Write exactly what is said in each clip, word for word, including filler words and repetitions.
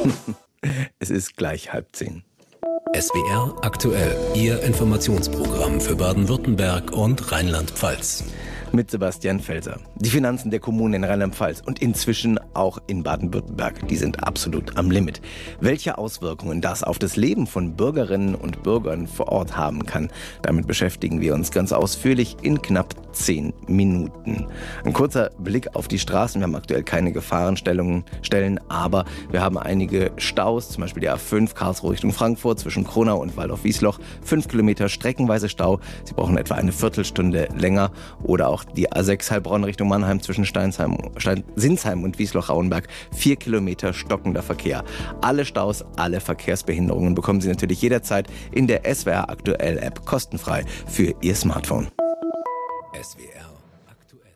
Es ist gleich halb zehn. S W R aktuell, Ihr Informationsprogramm für Baden-Württemberg und Rheinland-Pfalz. Mit Sebastian Felser. Die Finanzen der Kommunen in Rheinland-Pfalz und inzwischen auch in Baden-Württemberg, die sind absolut am Limit. Welche Auswirkungen das auf das Leben von Bürgerinnen und Bürgern vor Ort haben kann, damit beschäftigen wir uns ganz ausführlich in knapp zehn Minuten. Ein kurzer Blick auf die Straßen. Wir haben aktuell keine Gefahrenstellungen, Stellen, aber wir haben einige Staus, zum Beispiel die A fünf Karlsruhe Richtung Frankfurt zwischen Kronau und Waldorf-Wiesloch. Fünf Kilometer streckenweise Stau. Sie brauchen etwa eine Viertelstunde länger. Oder auch die A sechs Heilbronn Richtung Mannheim zwischen Steinsheim, Stein, Sinsheim und Wiesloch-Rauenberg. Vier Kilometer stockender Verkehr. Alle Staus, alle Verkehrsbehinderungen bekommen Sie natürlich jederzeit in der S W R Aktuell App kostenfrei für Ihr Smartphone. S W R aktuell.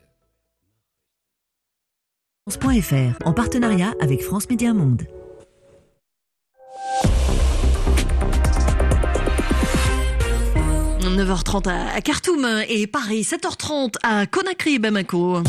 France.fr en partenariat avec France Média Monde. neuf heures trente à Khartoum et Paris, sept heures trente à Conakry et Bamako.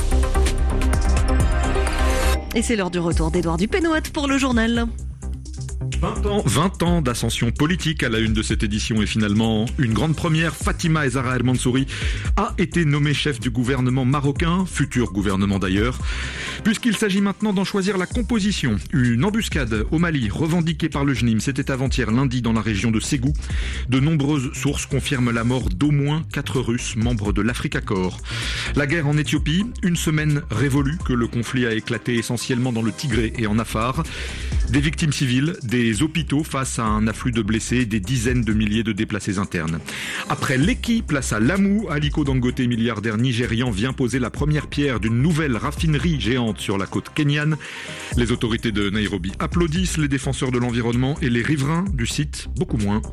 Et c'est l'heure du retour d'Édouard Dupénoat pour le journal. vingt ans, vingt ans d'ascension politique à la une de cette édition et finalement une grande première. Fatima Zahra El Mansouri a été nommée chef du gouvernement marocain, futur gouvernement d'ailleurs, puisqu'il s'agit maintenant d'en choisir la composition. Une embuscade au Mali revendiquée par le J N I M, c'était avant-hier lundi dans la région de Ségou. De nombreuses sources confirment la mort d'au moins quatre Russes membres de l'Africa Corps. La guerre en Éthiopie, une semaine révolue que le conflit a éclaté essentiellement dans le Tigré et en Afar. Des victimes civiles, des hôpitaux face à un afflux de blessés, des dizaines de milliers de déplacés internes. Après Lekki, place à Lamu, Aliko Dangote, milliardaire nigérian, vient poser la première pierre d'une nouvelle raffinerie géante sur la côte kenyane. Les autorités de Nairobi applaudissent, les défenseurs de l'environnement et les riverains du site, beaucoup moins.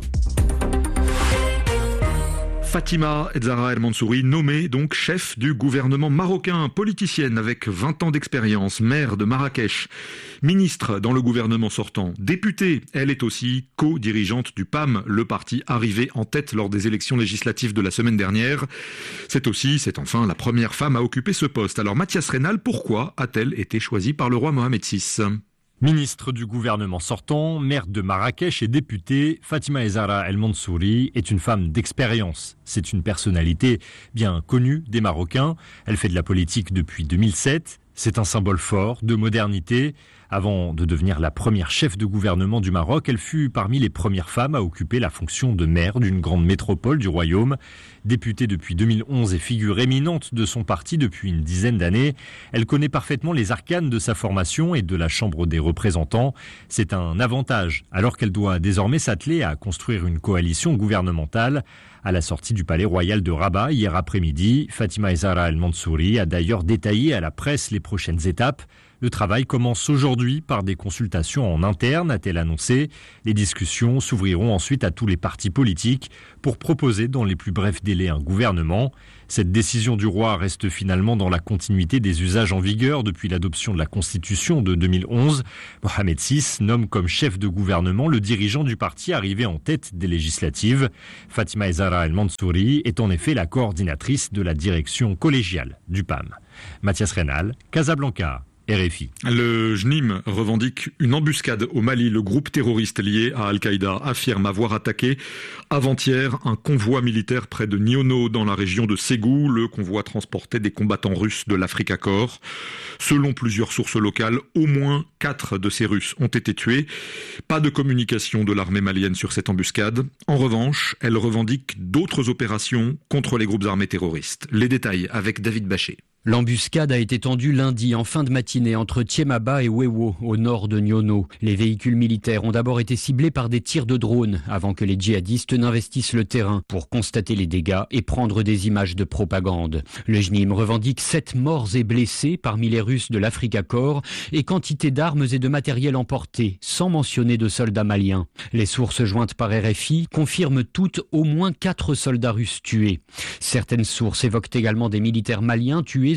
Fatima Zahra El Mansouri, nommée donc chef du gouvernement marocain, politicienne avec vingt ans d'expérience, maire de Marrakech, ministre dans le gouvernement sortant, députée. Elle est aussi co-dirigeante du P A M, le parti arrivé en tête lors des élections législatives de la semaine dernière. C'est aussi, c'est enfin la première femme à occuper ce poste. Alors Mathias Reynal, pourquoi a-t-elle été choisie par le roi Mohamed six ? Ministre du gouvernement sortant, maire de Marrakech et députée, Fatima Zahra El Mansouri est une femme d'expérience. C'est une personnalité bien connue des Marocains. Elle fait de la politique depuis deux mille sept. C'est un symbole fort de modernité. Avant de devenir la première chef de gouvernement du Maroc, elle fut parmi les premières femmes à occuper la fonction de maire d'une grande métropole du royaume. Députée depuis deux mille onze et figure éminente de son parti depuis une dizaine d'années, elle connaît parfaitement les arcanes de sa formation et de la Chambre des représentants. C'est un avantage, alors qu'elle doit désormais s'atteler à construire une coalition gouvernementale. À la sortie du palais royal de Rabat hier après-midi, Fatima Zahra El Mansouri a d'ailleurs détaillé à la presse les prochaines étapes. Le travail commence aujourd'hui par des consultations en interne, a-t-elle annoncé. Les discussions s'ouvriront ensuite à tous les partis politiques pour proposer dans les plus brefs délais un gouvernement. Cette décision du roi reste finalement dans la continuité des usages en vigueur depuis l'adoption de la Constitution de deux mille onze. Mohamed six nomme comme chef de gouvernement le dirigeant du parti arrivé en tête des législatives. Fatima Zahra El Mansouri est en effet la coordinatrice de la direction collégiale du P A M. Mathias Reynal, Casablanca. R F I. Le J N I M revendique une embuscade au Mali. Le groupe terroriste lié à Al-Qaïda affirme avoir attaqué avant-hier un convoi militaire près de Niono dans la région de Ségou. Le convoi transportait des combattants russes de l'Africa Corps. Selon plusieurs sources locales, au moins quatre de ces Russes ont été tués. Pas de communication de l'armée malienne sur cette embuscade. En revanche, elle revendique d'autres opérations contre les groupes armés terroristes. Les détails avec David Bachet. L'embuscade a été tendue lundi en fin de matinée entre Tiemaba et Wewo, au nord de Niono. Les véhicules militaires ont d'abord été ciblés par des tirs de drones avant que les djihadistes n'investissent le terrain pour constater les dégâts et prendre des images de propagande. Le J N I M revendique sept morts et blessés parmi les Russes de l'Africa Corps et quantité d'armes et de matériel emportés, sans mentionner de soldats maliens. Les sources jointes par R F I confirment toutes au moins quatre soldats russes tués. Certaines sources évoquent également des militaires maliens tués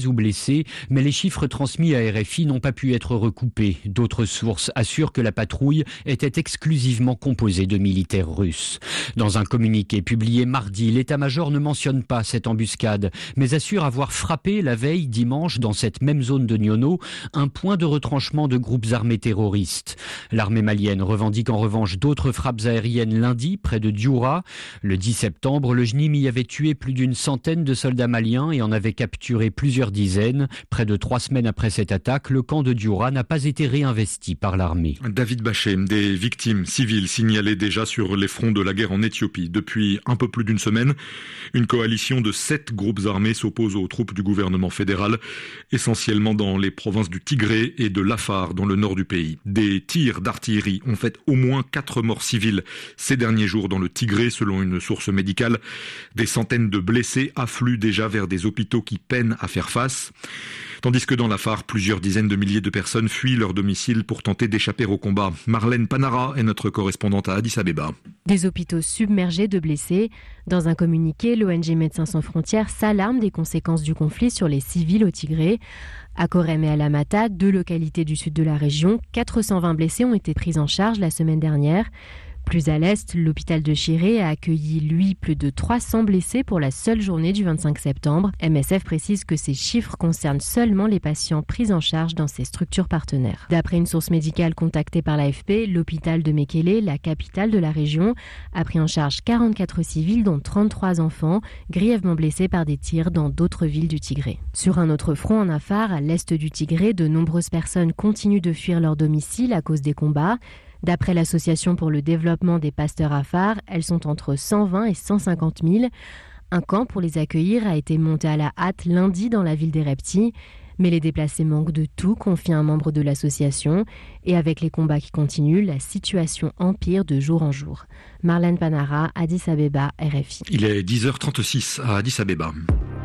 tués ou blessés, mais les chiffres transmis à R F I n'ont pas pu être recoupés. D'autres sources assurent que la patrouille était exclusivement composée de militaires russes. Dans un communiqué publié mardi, l'état-major ne mentionne pas cette embuscade, mais assure avoir frappé la veille dimanche dans cette même zone de Niono un point de retranchement de groupes armés terroristes. L'armée malienne revendique en revanche d'autres frappes aériennes lundi près de Dioura. Le dix septembre, le J N I M y avait tué plus d'une centaine de soldats maliens et en avait capturé plusieurs dizaines. Près de trois semaines après cette attaque, le camp de Dioura n'a pas été réinvesti par l'armée. David Bachet, des victimes civiles signalées déjà sur les fronts de la guerre en Éthiopie. Depuis un peu plus d'une semaine, une coalition de sept groupes armés s'oppose aux troupes du gouvernement fédéral, essentiellement dans les provinces du Tigré et de l'Afar, dans le nord du pays. Des tirs d'artillerie ont fait au moins quatre morts civiles ces derniers jours dans le Tigré, selon une source médicale. Des centaines de blessés affluent déjà vers des hôpitaux qui peinent à faire face. Tandis que dans l'Afar, plusieurs dizaines de milliers de personnes fuient leur domicile pour tenter d'échapper au combat. Marlène Panara est notre correspondante à Addis Abeba. Des hôpitaux submergés de blessés. Dans un communiqué, l'O N G Médecins sans frontières s'alarme des conséquences du conflit sur les civils au Tigré. À Korem et Alamata, deux localités du sud de la région, quatre cent vingt blessés ont été pris en charge la semaine dernière. Plus à l'est, l'hôpital de Chiré a accueilli, lui, plus de trois cents blessés pour la seule journée du vingt-cinq septembre. M S F précise que ces chiffres concernent seulement les patients pris en charge dans ces structures partenaires. D'après une source médicale contactée par l'A F P, l'hôpital de Mekele, la capitale de la région, a pris en charge quarante-quatre civils, dont trente-trois enfants, grièvement blessés par des tirs dans d'autres villes du Tigré. Sur un autre front, en Afar, à l'est du Tigré, de nombreuses personnes continuent de fuir leur domicile à cause des combats. D'après l'Association pour le développement des pasteurs Afar, elles sont entre cent vingt et cent cinquante mille. Un camp pour les accueillir a été monté à la hâte lundi dans la ville d'Erepti. Mais les déplacés manquent de tout, confie un membre de l'association. Et avec les combats qui continuent, la situation empire de jour en jour. Marlène Panara, Addis Abeba, R F I. Il est dix heures trente-six à Addis Abeba.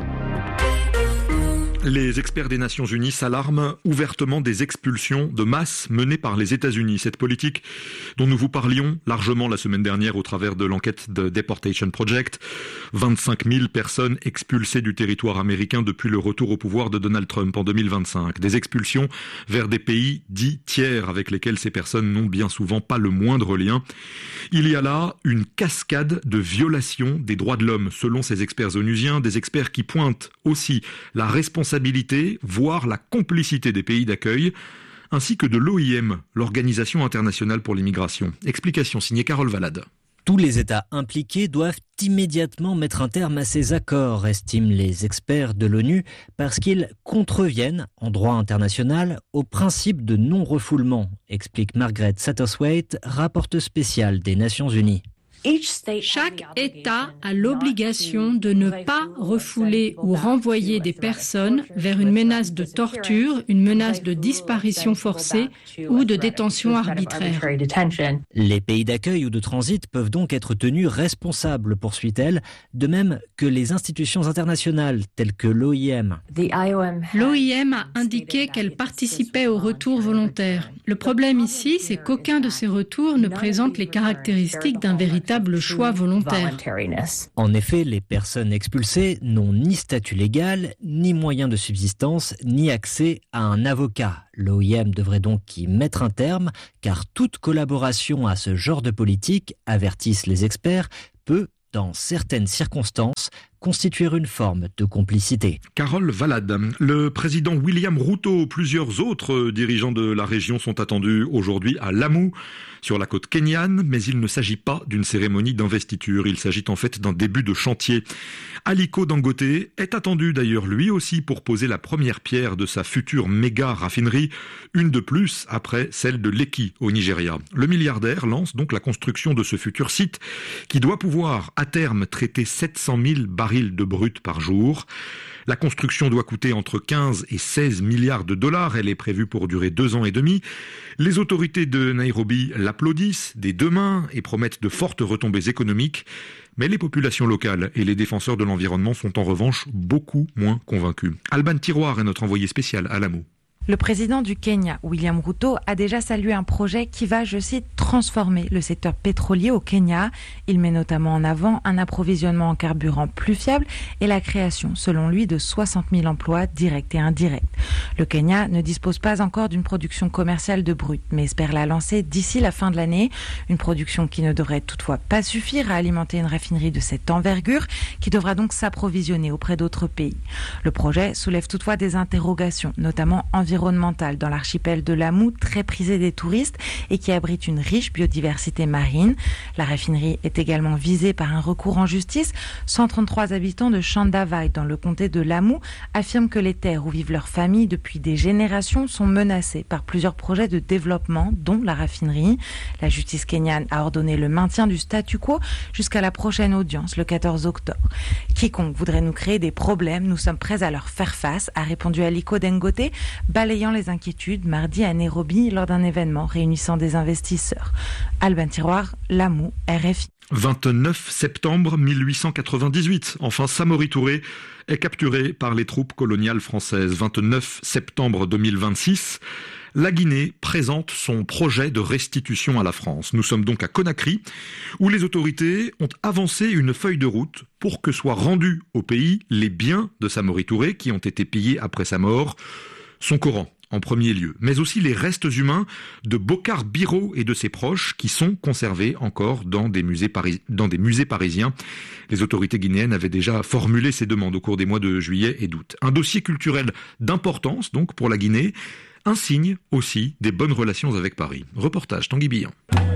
Les experts des Nations Unies s'alarment ouvertement des expulsions de masse menées par les États-Unis. Cette politique dont nous vous parlions largement la semaine dernière au travers de l'enquête de Deportation Project. vingt-cinq mille personnes expulsées du territoire américain depuis le retour au pouvoir de Donald Trump en deux mille vingt-cinq. Des expulsions vers des pays dits tiers avec lesquels ces personnes n'ont bien souvent pas le moindre lien. Il y a là une cascade de violations des droits de l'homme selon ces experts onusiens, des experts qui pointent aussi la responsabilité voire la complicité des pays d'accueil, ainsi que de l'O I M, l'Organisation internationale pour l'immigration. Explication signée Carole Valade. Tous les États impliqués doivent immédiatement mettre un terme à ces accords, estiment les experts de l'ONU, parce qu'ils contreviennent, en droit international, au principe de non-refoulement, explique Margaret Satterthwaite, rapporteure spéciale des Nations Unies. Chaque État a l'obligation de ne pas refouler ou renvoyer des personnes vers une menace de torture, une menace de disparition forcée ou de détention arbitraire. Les pays d'accueil ou de transit peuvent donc être tenus responsables, poursuit-elle, de même que les institutions internationales telles que l'O I M. L'O I M a indiqué qu'elle participait au retour volontaire. Le problème ici, c'est qu'aucun de ces retours ne présente les caractéristiques d'un véritable choix volontaire. En effet, les personnes expulsées n'ont ni statut légal, ni moyen de subsistance, ni accès à un avocat. L'O I M devrait donc y mettre un terme, car toute collaboration à ce genre de politique, avertissent les experts, peut, dans certaines circonstances, constituer une forme de complicité. Carole Valade. Le président William Ruto, plusieurs autres dirigeants de la région sont attendus aujourd'hui à Lamu, sur la côte kenyane, mais il ne s'agit pas d'une cérémonie d'investiture, il s'agit en fait d'un début de chantier. Aliko Dangote est attendu d'ailleurs lui aussi pour poser la première pierre de sa future méga raffinerie, une de plus après celle de Lekki au Nigeria. Le milliardaire lance donc la construction de ce futur site qui doit pouvoir à terme traiter sept cent mille barils de brut par jour. La construction doit coûter entre quinze et seize milliards de dollars. Elle est prévue pour durer deux ans et demi. Les autorités de Nairobi l'applaudissent des deux mains et promettent de fortes retombées économiques. Mais les populations locales et les défenseurs de l'environnement sont en revanche beaucoup moins convaincus. Alban Tiroir est notre envoyé spécial à Lamu. Le président du Kenya, William Ruto, a déjà salué un projet qui va, je cite, transformer le secteur pétrolier au Kenya. Il met notamment en avant un approvisionnement en carburant plus fiable et la création, selon lui, de soixante mille emplois directs et indirects. Le Kenya ne dispose pas encore d'une production commerciale de brut, mais espère la lancer d'ici la fin de l'année. Une production qui ne devrait toutefois pas suffire à alimenter une raffinerie de cette envergure, qui devra donc s'approvisionner auprès d'autres pays. Le projet soulève toutefois des interrogations, notamment environnementales, dans l'archipel de Lamu, très prisé des touristes et qui abrite une riche biodiversité marine. La raffinerie est également visée par un recours en justice. cent trente-trois habitants de Chandavai, dans le comté de Lamu, affirment que les terres où vivent leurs familles depuis des générations sont menacées par plusieurs projets de développement, dont la raffinerie. La justice kenyane a ordonné le maintien du statu quo jusqu'à la prochaine audience, le quatorze octobre. Quiconque voudrait nous créer des problèmes, nous sommes prêts à leur faire face, a répondu Aliko Dangote, balayant les inquiétudes mardi à Nairobi lors d'un événement réunissant des investisseurs. Alban Tiroir, Lamu, R F I. vingt-neuf septembre mille huit cent quatre-vingt-dix-huit. Enfin, Samori Touré est capturé par les troupes coloniales françaises. vingt-neuf septembre deux mille vingt-six. La Guinée présente son projet de restitution à la France. Nous sommes donc à Conakry, où les autorités ont avancé une feuille de route pour que soient rendus au pays les biens de Samori Touré qui ont été pillés après sa mort. Son Coran en premier lieu, mais aussi les restes humains de Bokar Biro et de ses proches qui sont conservés encore dans des musées, paris... dans des musées parisiens. Les autorités guinéennes avaient déjà formulé ces demandes au cours des mois de juillet et d'août. Un dossier culturel d'importance donc pour la Guinée, un signe aussi des bonnes relations avec Paris. Reportage Tanguy Billon.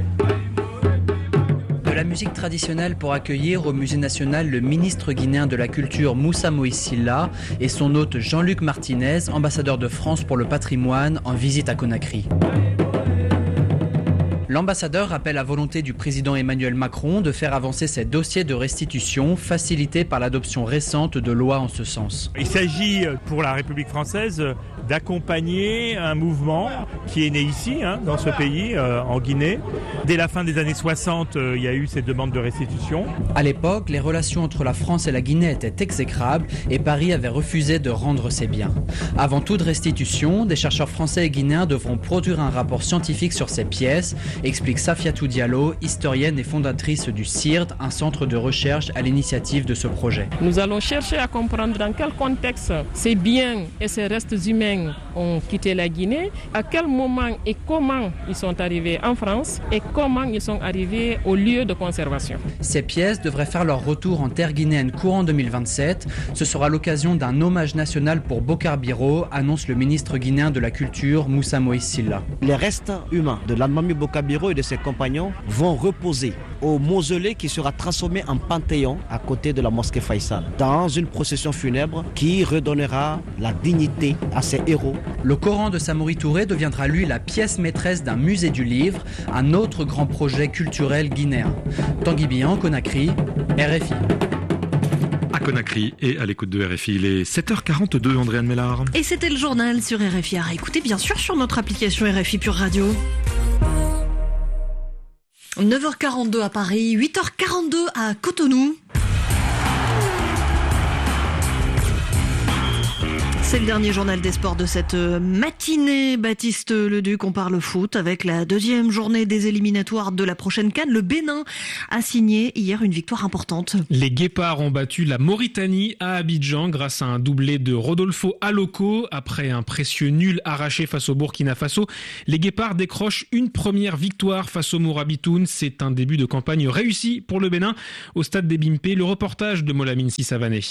De la musique traditionnelle pour accueillir au Musée national le ministre guinéen de la Culture Moussa Moïse Sylla et son hôte Jean-Luc Martinez, ambassadeur de France pour le patrimoine, en visite à Conakry. L'ambassadeur rappelle la volonté du président Emmanuel Macron de faire avancer ces dossiers de restitution, facilités par l'adoption récente de lois en ce sens. Il s'agit pour la République française d'accompagner un mouvement qui est né ici, hein, dans ce pays, euh, en Guinée. Dès la fin des années soixante, euh, il y a eu ces demandes de restitution. À l'époque, les relations entre la France et la Guinée étaient exécrables et Paris avait refusé de rendre ses biens. Avant toute restitution, des chercheurs français et guinéens devront produire un rapport scientifique sur ces pièces, explique Safiatou Diallo, historienne et fondatrice du C I R D, un centre de recherche à l'initiative de ce projet. Nous allons chercher à comprendre dans quel contexte ces biens et ces restes humains ont quitté la Guinée, à quel moment et comment ils sont arrivés en France et comment ils sont arrivés au lieu de conservation. Ces pièces devraient faire leur retour en terre guinéenne courant deux mille vingt-sept. Ce sera l'occasion d'un hommage national pour Bokar Biro, annonce le ministre guinéen de la Culture Moussa Moïse Sylla. Les restes humains de l'Almami Bokar Biro et de ses compagnons vont reposer au mausolée qui sera transformé en panthéon à côté de la mosquée Faïsal, dans une procession funèbre qui redonnera la dignité à ces héros. Le Coran de Samori Touré deviendra lui la pièce maîtresse d'un musée du livre, un autre grand projet culturel guinéen. Tanguy Billon, Conakry, R F I. À Conakry et à l'écoute de R F I, il est sept heures quarante-deux, Andréane Mellard. Et c'était le journal sur R F I. À écoutez bien sûr sur notre application R F I Pure Radio. neuf heures quarante-deux à Paris, huit heures quarante-deux à Cotonou. C'est le dernier journal des sports de cette matinée. Baptiste Leduc, on parle foot avec la deuxième journée des éliminatoires de la prochaine CAN. Le Bénin a signé hier une victoire importante. Les Guépards ont battu la Mauritanie à Abidjan grâce à un doublé de Rodolfo Aloko. Après un précieux nul arraché face au Burkina Faso, les Guépards décrochent une première victoire face au Mourabitoun. C'est un début de campagne réussi pour le Bénin au stade des Bimpé. Le reportage de Molamine Sissavané.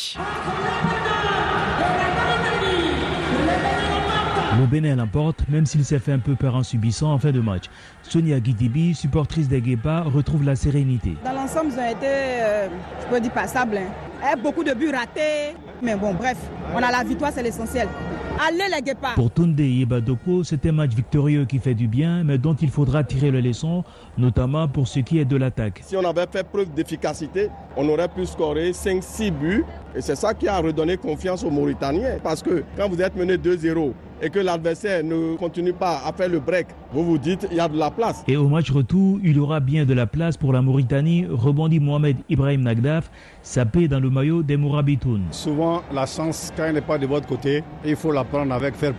Le Bénin l'emporte, même s'il s'est fait un peu peur en subissant en fin de match. Sonia Guidibi, supportrice des Guépards, retrouve la sérénité. Dans l'ensemble, ils ont été, euh, je peux dire, passables. Hein. Beaucoup de buts ratés. Mais bon, bref, on a la victoire, c'est l'essentiel. Allez les Guépards! Pour Tunde Yebadoko, c'est un match victorieux qui fait du bien, mais dont il faudra tirer les leçons, notamment pour ce qui est de l'attaque. Si on avait fait preuve d'efficacité, on aurait pu scorer cinq six buts. Et c'est ça qui a redonné confiance aux Mauritaniens. Parce que quand vous êtes mené deux zéro et que l'adversaire ne continue pas à faire le break, vous vous dites qu'il y a de la place. Et au match retour, il y aura bien de la place pour la Mauritanie, rebondit Mohamed Ibrahim Nagdaf, sapé dans le maillot des Mourabitoun. Souvent, la chance, quand elle n'est pas de votre côté, il faut la prendre avec fair play.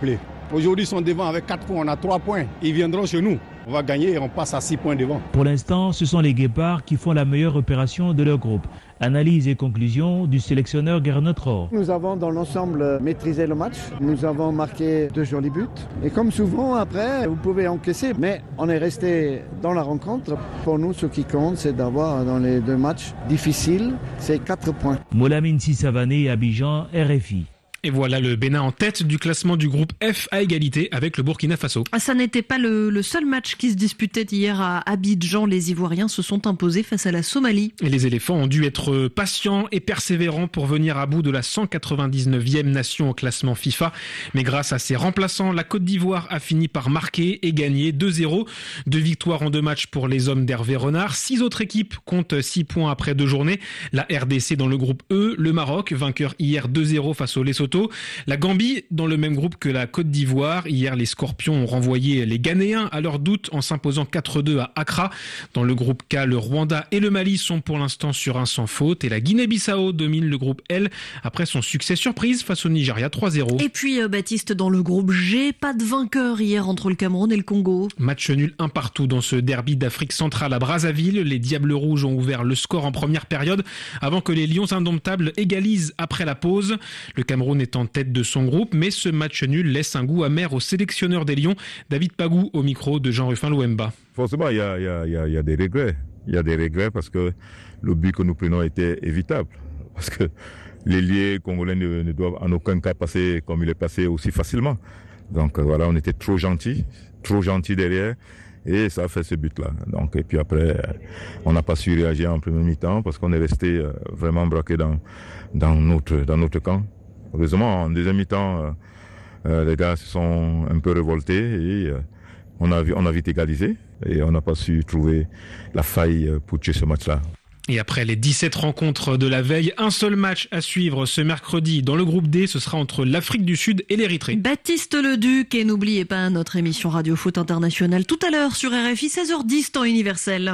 Aujourd'hui, ils sont devant avec quatre points, on a trois points. Ils viendront chez nous. On va gagner et on passe à six points devant. Pour l'instant, ce sont les Guépards qui font la meilleure opération de leur groupe. Analyse et conclusion du sélectionneur Gernot Rohr. Nous avons dans l'ensemble maîtrisé le match. Nous avons marqué deux jolis buts. Et comme souvent, après, vous pouvez encaisser. Mais on est resté dans la rencontre. Pour nous, ce qui compte, c'est d'avoir dans les deux matchs difficiles, c'est quatre points. Molamine Sissavané, Abidjan, R F I. Et voilà le Bénin en tête du classement du groupe F à égalité avec le Burkina Faso. Ça n'était pas le, le seul match qui se disputait hier à Abidjan. Les Ivoiriens se sont imposés face à la Somalie. Et les éléphants ont dû être patients et persévérants pour venir à bout de la cent quatre-vingt-dix-neuvième nation au classement FIFA. Mais grâce à ses remplaçants, la Côte d'Ivoire a fini par marquer et gagner deux zéro. Deux victoires en deux matchs pour les hommes d'Hervé Renard. Six autres équipes comptent six points après deux journées. La R D C dans le groupe E, le Maroc, vainqueur hier deux zéro face au Lesotho. La Gambie dans le même groupe que la Côte d'Ivoire. Hier, les Scorpions ont renvoyé les Ghanéens à leur doute en s'imposant quatre deux à Accra. Dans le groupe K, le Rwanda et le Mali sont pour l'instant sur un sans faute. Et la Guinée-Bissau domine le groupe L après son succès surprise face au Nigeria trois zéro. Et puis, euh, Baptiste, dans le groupe G, pas de vainqueur hier entre le Cameroun et le Congo. Match nul un partout dans ce derby d'Afrique centrale à Brazzaville. Les Diables Rouges ont ouvert le score en première période avant que les Lions indomptables égalisent après la pause. Le Cameroun est en tête de son groupe, mais ce match nul laisse un goût amer au sélectionneur des Lions, David Pagou, au micro de Jean-Rufin Louemba. Forcément, il y a, il y a, il y a, il y a des regrets. Il y a des regrets parce que le but que nous prenons était évitable. Parce que les liés congolais ne, ne doivent en aucun cas passer comme il est passé aussi facilement. Donc voilà, on était trop gentils, trop gentils derrière. Et ça a fait ce but-là. Donc, et puis après, on n'a pas su réagir en première mi-temps parce qu'on est resté vraiment braqué dans, dans, notre, dans notre camp. Heureusement, en deuxième mi-temps, euh, euh, les gars se sont un peu révoltés et euh, on a, on a vite égalisé et on n'a pas su trouver la faille pour tuer ce match-là. Et après les dix-sept rencontres de la veille, un seul match à suivre ce mercredi dans le groupe D, ce sera entre l'Afrique du Sud et l'Érythrée. Baptiste Leduc, et n'oubliez pas notre émission Radio Foot Internationale tout à l'heure sur R F I, seize heures dix, temps universel.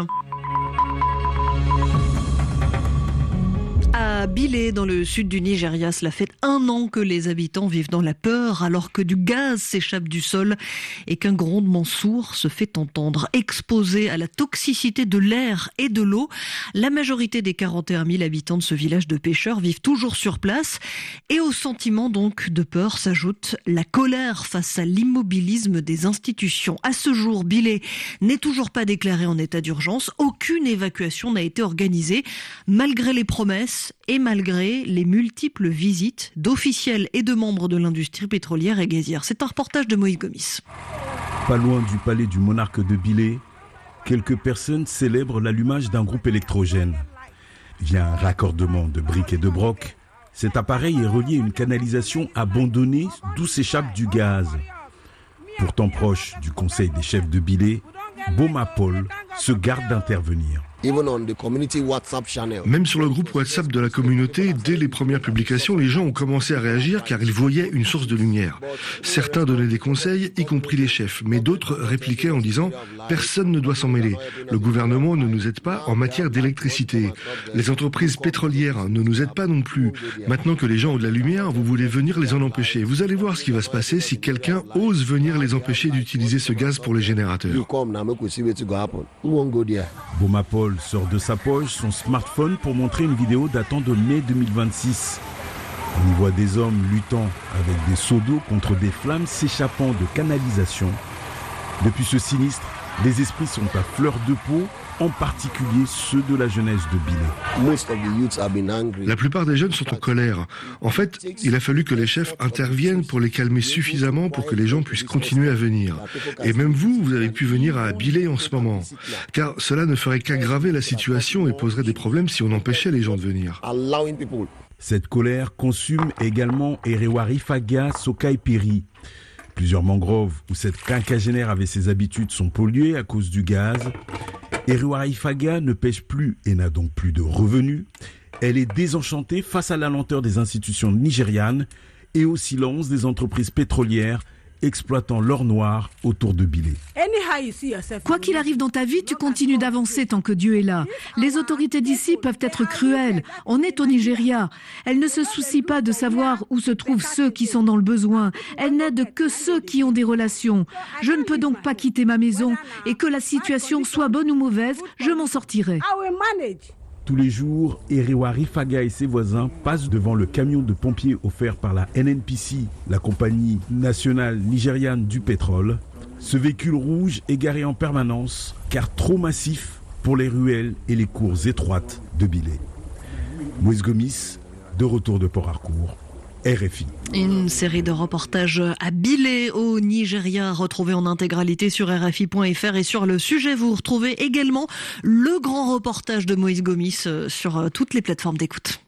À Bilé, dans le sud du Nigeria, cela fait un an que les habitants vivent dans la peur alors que du gaz s'échappe du sol et qu'un grondement sourd se fait entendre. Exposés à la toxicité de l'air et de l'eau, la majorité des quarante et un mille habitants de ce village de pêcheurs vivent toujours sur place. Et au sentiment donc de peur s'ajoute la colère face à l'immobilisme des institutions. À ce jour, Bilé n'est toujours pas déclaré en état d'urgence. Aucune évacuation n'a été organisée, malgré les promesses et malgré les multiples visites d'officiels et de membres de l'industrie pétrolière et gazière. C'est un reportage de Moïse Gomis. Pas loin du palais du monarque de Bilé, quelques personnes célèbrent l'allumage d'un groupe électrogène. Via un raccordement de briques et de brocs, cet appareil est relié à une canalisation abandonnée d'où s'échappe du gaz. Pourtant proche du conseil des chefs de Bilé, Boma Paul se garde d'intervenir. Même sur le groupe WhatsApp de la communauté, dès les premières publications, les gens ont commencé à réagir car ils voyaient une source de lumière. Certains donnaient des conseils, y compris les chefs, mais d'autres répliquaient en disant « Personne ne doit s'en mêler. Le gouvernement ne nous aide pas en matière d'électricité. Les entreprises pétrolières ne nous aident pas non plus. Maintenant que les gens ont de la lumière, vous voulez venir les en empêcher. Vous allez voir ce qui va se passer si quelqu'un ose venir les empêcher d'utiliser ce gaz pour les générateurs. » Boma Paul sort de sa poche son smartphone pour montrer une vidéo datant de mai deux mille vingt-six. On y voit des hommes luttant avec des seaux d'eau contre des flammes s'échappant de canalisation. Depuis ce sinistre, les esprits sont à fleur de peau, en particulier ceux de la jeunesse de Bilé. La plupart des jeunes sont en colère. En fait, il a fallu que les chefs interviennent pour les calmer suffisamment pour que les gens puissent continuer à venir. Et même vous, vous avez pu venir à Bilé en ce moment. Car cela ne ferait qu'aggraver la situation et poserait des problèmes si on empêchait les gens de venir. Cette colère consume également Erewari Faga Sokai Piri. Plusieurs mangroves où cette quinquagénaire avait ses habitudes sont polluées à cause du gaz. Erewari Faga ne pêche plus et n'a donc plus de revenus. Elle est désenchantée face à la lenteur des institutions nigérianes et au silence des entreprises pétrolières exploitant l'or noir autour de Bilé. Quoi qu'il arrive dans ta vie, tu continues d'avancer tant que Dieu est là. Les autorités d'ici peuvent être cruelles. On est au Nigeria. Elles ne se soucient pas de savoir où se trouvent ceux qui sont dans le besoin. Elles n'aident que ceux qui ont des relations. Je ne peux donc pas quitter ma maison et que la situation soit bonne ou mauvaise, je m'en sortirai. Tous les jours, Erewari Faga et ses voisins passent devant le camion de pompiers offert par la N N P C, la compagnie nationale nigériane du pétrole. Ce véhicule rouge est garé en permanence, car trop massif pour les ruelles et les cours étroites de Bilé. Moïse Gomis, de retour de Port Harcourt, R F I. Une série de reportages à Bilé au Nigeria, retrouvés en intégralité sur R F I point F R, et sur le sujet vous retrouvez également le grand reportage de Moïse Gomis sur toutes les plateformes d'écoute.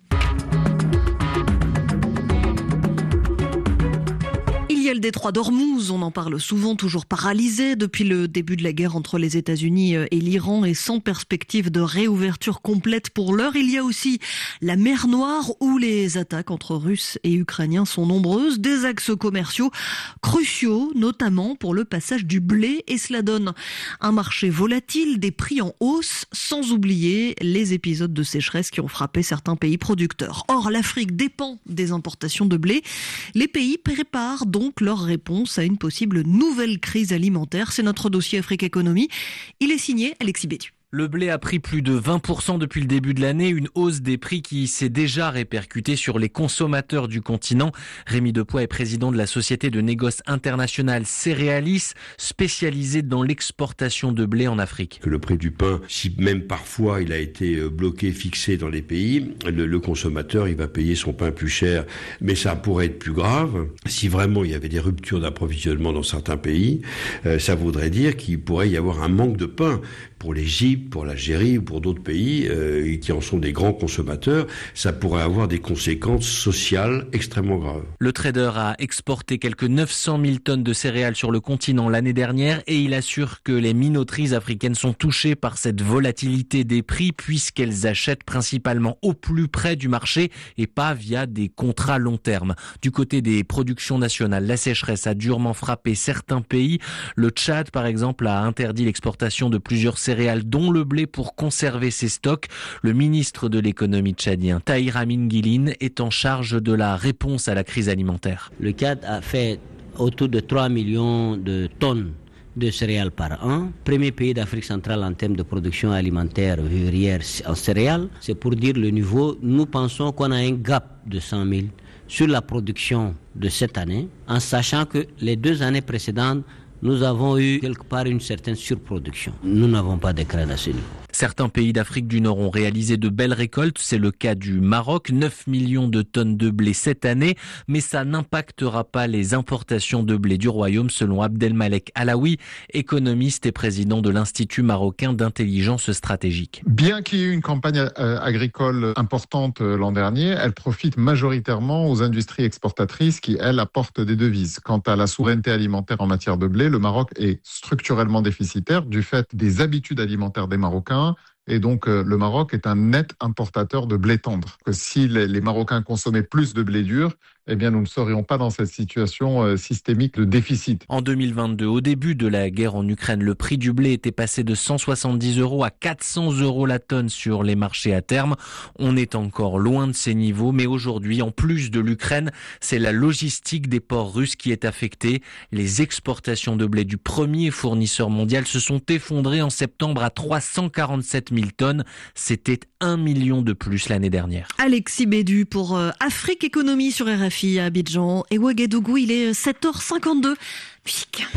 Il y a le détroit d'Ormuz, on en parle souvent, toujours paralysé depuis le début de la guerre entre les États-Unis et l'Iran et sans perspective de réouverture complète pour l'heure. Il y a aussi la mer Noire où les attaques entre Russes et Ukrainiens sont nombreuses, des axes commerciaux cruciaux, notamment pour le passage du blé, et cela donne un marché volatile, des prix en hausse, sans oublier les épisodes de sécheresse qui ont frappé certains pays producteurs. Or, l'Afrique dépend des importations de blé. Les pays préparent donc leur réponse à une possible nouvelle crise alimentaire. C'est notre dossier Afrique Économie. Il est signé Alexis Bédu. Le blé a pris plus de vingt pour cent depuis le début de l'année, une hausse des prix qui s'est déjà répercutée sur les consommateurs du continent. Rémi Depoix est président de la société de négoce internationale Céréalis, spécialisée dans l'exportation de blé en Afrique. Que le prix du pain, si même parfois il a été bloqué, fixé dans les pays, le, le consommateur il va payer son pain plus cher. Mais ça pourrait être plus grave si vraiment il y avait des ruptures d'approvisionnement dans certains pays. Euh, ça voudrait dire qu'il pourrait y avoir un manque de pain pour l'Égypte, pour l'Algérie ou pour d'autres pays euh, qui en sont des grands consommateurs. Ça pourrait avoir des conséquences sociales extrêmement graves. Le trader a exporté quelques neuf cent mille tonnes de céréales sur le continent l'année dernière et il assure que les minoteries africaines sont touchées par cette volatilité des prix puisqu'elles achètent principalement au plus près du marché et pas via des contrats long terme. Du côté des productions nationales, la sécheresse a durement frappé certains pays. Le Tchad, par exemple, a interdit l'exportation de plusieurs céréales, dont le blé, pour conserver ses stocks. Le ministre de l'économie tchadien, Tahir Amin Guilin, est en charge de la réponse à la crise alimentaire. Le Tchad a fait autour de trois millions de tonnes de céréales par an. Premier pays d'Afrique centrale en termes de production alimentaire vivrière en céréales. C'est pour dire le niveau. Nous pensons qu'on a un gap de cent mille sur la production de cette année, en sachant que les deux années précédentes, nous avons eu quelque part une certaine surproduction. Nous n'avons pas de crainte à ce niveau. Certains pays d'Afrique du Nord ont réalisé de belles récoltes. C'est le cas du Maroc, neuf millions de tonnes de blé cette année. Mais ça n'impactera pas les importations de blé du royaume, selon Abdelmalek Alaoui, économiste et président de l'Institut marocain d'intelligence stratégique. Bien qu'il y ait eu une campagne agricole importante l'an dernier, elle profite majoritairement aux industries exportatrices qui, elles, apportent des devises. Quant à la souveraineté alimentaire en matière de blé, le Maroc est structurellement déficitaire du fait des habitudes alimentaires des Marocains. Et donc, euh, le Maroc est un net importateur de blé tendre. Que si les, les Marocains consommaient plus de blé dur, eh bien, nous ne serions pas dans cette situation euh, systémique de déficit. En deux mille vingt-deux, au début de la guerre en Ukraine, le prix du blé était passé de cent soixante-dix euros à quatre cents euros la tonne sur les marchés à terme. On est encore loin de ces niveaux, mais aujourd'hui, en plus de l'Ukraine, c'est la logistique des ports russes qui est affectée. Les exportations de blé du premier fournisseur mondial se sont effondrées en septembre à trois cent quarante-sept mille tonnes. C'était un million de plus l'année dernière. Alexis Bédu pour euh, Afrique Économie sur R F I à Abidjan et Ouagadougou. Il est sept heures cinquante-deux. Musique.